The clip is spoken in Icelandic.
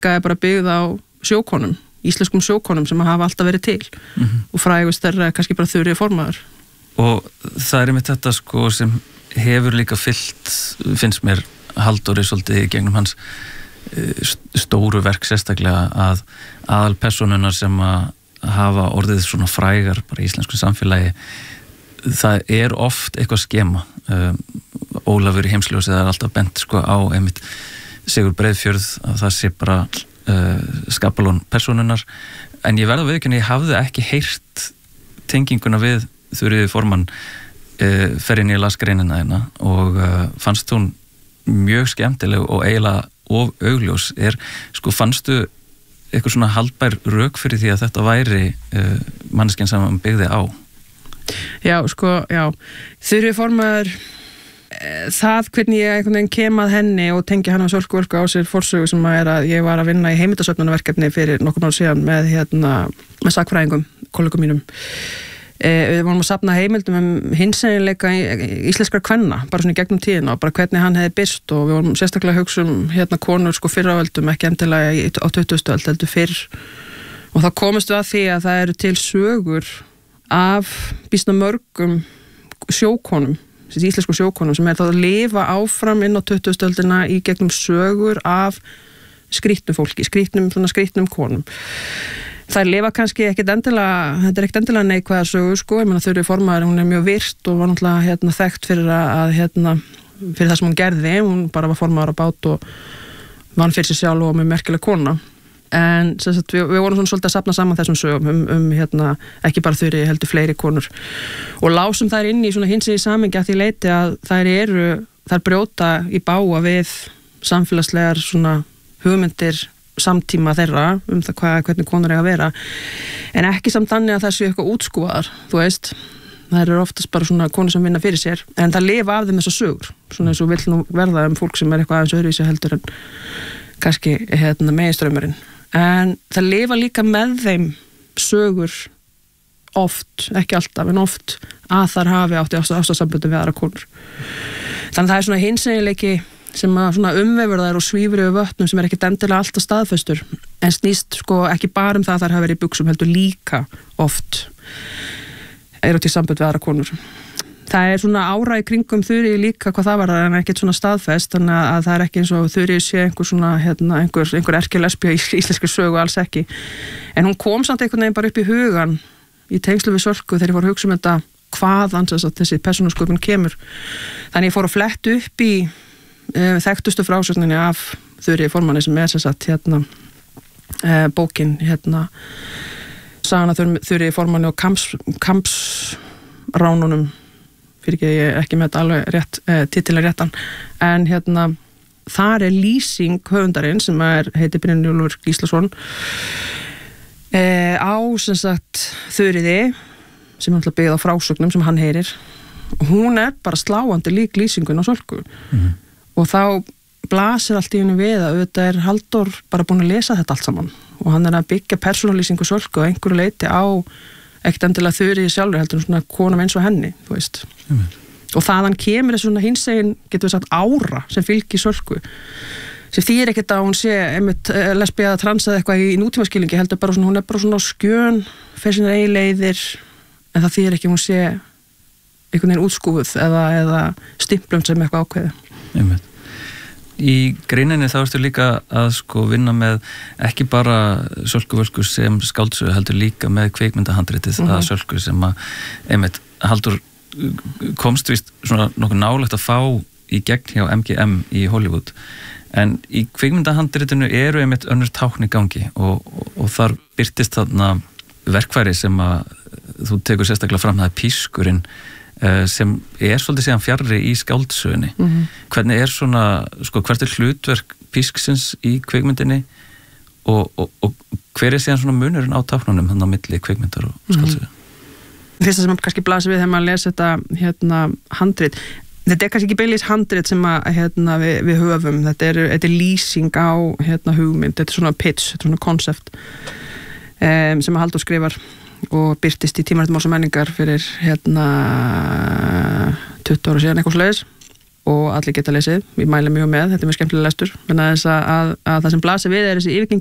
saga bara byggð á sjókonum, íslenskum sjókonum sem hafa alltaf verið til og frægust þeirra kannski bara Þuríður formaður. Og það einmitt þetta sko sem hefur líka fyllt, finnst mér Halldóri svolítið gegnum hans stóru verk sérstaklega að aðalpersónunar sem að hafa orðið svona frægar bara í íslensku samfélagi, það er oft eitthvað skema. Ólafur í Heimsljósið er alltaf bent sko á einmitt Sigur Breiðfjörð að það sé bara skapalón persónunar, en ég verð að viðurkenna, ég hafði ekki heyrt tenginguna við Þuríði formann fer inn í las greinina hérna og fannst hún mjög skemmtileg og eiginlega of augljós. Sko, fannstu eitthvað svona haldbær rök fyrir því að þetta væri manneskjan sem hann byggði á? Já, sko, já. Þuríður formaður, það hvernig ég einhvern veginn kem að henni og tengi hann á Sölku á sér forsögu sem að ég var að vinna í heimildasöfnunarverkefni fyrir nokkur ára síðan með sakfræðingum, kollegum mínum. Við vorum að safna heimildum hinseginleika íslenskra kvenna, bara svona í gegnum tíðina og bara hvernig hann hefði birst og við vorum sérstaklega að hugsa konur sko fyrr á öldum, ekki endilega á 20. öld, heldur fyrr. Og þá komumst við að því að það eru til sögur af býsna mörgum sjókonum, íslensku sjókonum sem þá að lifa áfram inn á 20. öldina í gegnum sögur af skrýtnum fólki, skrýtnum konum. Það lifa kannski ekkert endilega, þetta ekkert endilega neikvæða sögur sko, ég meina Þuríður formaður, hún mjög virt og var náttúrulega þekkt fyrir fyrir það sem hún gerði, hún bara var formaður á bát og vann fyrir sig sjálf og með merkileg kona. En sagt, við vorum svona svolítið að safna saman þessum sögum ekki bara Þuríði, heldur fleiri konur og lásum þær inn í svona hinsegin samhengi að því leiti að þær brjóta í bága við samfélagslegar svona hugmyndir samtíma þeirra það hvernig konur eiga að vera, en ekki samt þannig að það séu eitthvað útskúfaðar, þú veist, það eru oftast bara svona konur sem vinna fyrir sér, en það lifa af þeim þessar sögur, svona eins og vill nú verða fólk sem eitthvað aðeins öðruvísi heldur en kannski meginstraumurinn, en það lifa líka með þeim sögur oft, ekki alltaf, en oft að þar hafi átti ástarsamböndum við aðra konur. Þannig að það er svona hinseginleiki sem að svona umvefur þær og svífur yfir vötnum sem ekki endilega alltaf staðfestur, en snýst sko ekki bara um það að þær hafa verið í buxum, heldur líka oft átt í sambönd við aðra konur. Það er svona ára í kringum Þuríði líka hvað það var, en ekkert svona staðfest, þannig að það er ekki eins og Þuríði sé einhver svona einhver erkilesbía í íslenskri sögu, alls ekki, en hún kom samt einhvern veginn bara upp í hugan í tengslu við Sölku þegar ég fór að hugsa þetta hvaðan þessi persónusköpun kemur. Þannig ég fór að fletta upp í þekktustu frásögninni af Þuríði formanni sem sagt bókin sagan af Þuríði formanni og kampsránunum, fyrir ekki með þetta alveg rétt titilega réttan, en þar er lýsing höfundarinn sem heitir Brynjólfur Gíslason á sem sagt Þuríði sem er byggð á frásögnum sem hann heyrir og hún bara sláandi lík lýsingun á Sölku. Og þá blasir allt í henni við að auðvitað Halldór bara búin að lesa þetta allt saman og hann að byggja persónulýsingu Sölku og einhverju leiti á ekkert endilega Þuríði sjálfur heldur svona konum eins og henni, þú veist. Og þaðan kemur þessu svona hinsegin, getur við sagt, ára sem fylgir Sölku sem þýðir ekkert að hún sé einmitt lesbía eða trans eða eitthvað í nútímaskilningi, heldur bara svona, hún bara svona skjön fyrir sínar eigin leiðir, en það þýðir ekki hún sé einhvern veginn útskúfuð eða stimplum sem eitthvað ákveði. Í greininni þá ertu líka að sko vinna með ekki bara Sölku Völku sem skáldsögu, heldur líka með kvikmyndahandritið að Sölku sem að einmitt Halldór komst víst svona nokkuð nálægt að fá í gegn hjá MGM í Hollywood, en í kvikmyndahandritinu eru einmitt önnur tákn í gangi og þar birtist þarna verkfæri sem að þú tekur sérstaklega fram, það pískurinn sem svolítið síðan fjarri í skáldsögunni. Hvernig svona, sko, hvert hlutverk písksins í kvikmyndinni og hver síðan svona munurinn á táknunum þannig á milli kvikmyndar og skáldsögu? Fyrsta sem kannski blasir við þegar maður lesa þetta handrit, þetta kannski ekki beinlínis handrit sem að við höfum, þetta er lýsing á hugmynd, þetta svona pitch, þetta svona concept sem að Halldór skrifar og birtist í tímaritum Máls og menningar fyrir 20 ára síðan eitthvað svoleiðis og allir geta lesið, ég mæli mjög með, þetta er mjög skemmtilega lestur, en að það sem blasir við þessi